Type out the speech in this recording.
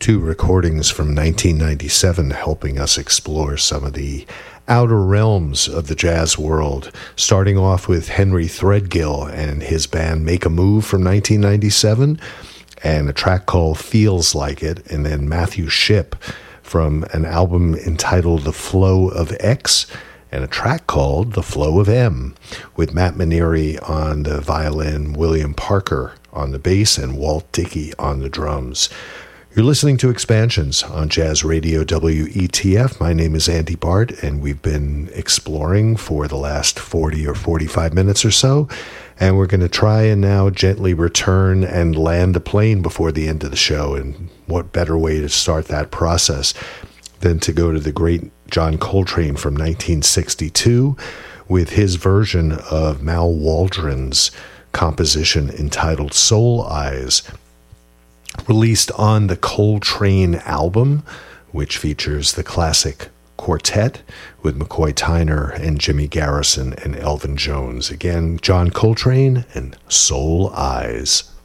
Two recordings from 1997 helping us explore some of the outer realms of the jazz world, starting off with Henry Threadgill and his band Make a Move from 1997, and a track called Feels Like It, and then Matthew Shipp from an album entitled The Flow of X, and a track called The Flow of M, with Matt Maneri on the violin, William Parker on the bass, and Walt Dickey on the drums. You're listening to Expansions on Jazz Radio WETF. My name is Andy Bart, and we've been exploring for the last 40 or 45 minutes or so, and we're going to try and now gently return and land the plane before the end of the show. And what better way to start that process than to go to the great John Coltrane from 1962 with his version of Mal Waldron's composition entitled Soul Eyes, released on the Coltrane album, which features the classic quartet with McCoy Tyner and Jimmy Garrison and Elvin Jones. Again, John Coltrane and Soul Eyes.